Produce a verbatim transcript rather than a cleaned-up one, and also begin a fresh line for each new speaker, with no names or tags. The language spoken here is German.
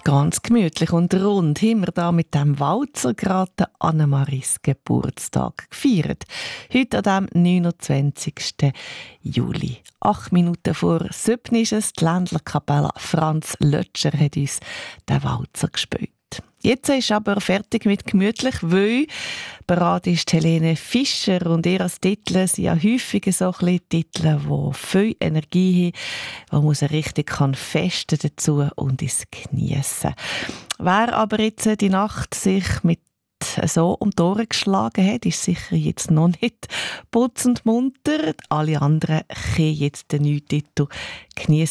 Ganz gemütlich und rund haben wir da mit dem Walzer gerade den Annemaries Geburtstag gefeiert. Heute an dem neunundzwanzigsten Juli. Acht Minuten vor sieben ist es. Die Ländlerkapelle Franz Lötscher hat uns den Walzer gespielt. Jetzt ist aber fertig mit gemütlich, weil bereit ist Helene Fischer und ihre Titel sind ja häufig so ein bisschen Titel, die viel Energie haben, wo man sich richtig kann festen dazu und es geniessen. Wer aber jetzt die Nacht sich mit so um die Ohren geschlagen hat, ist sicher jetzt noch nicht putzend munter. Alle anderen können jetzt den neuen Titel geniessen.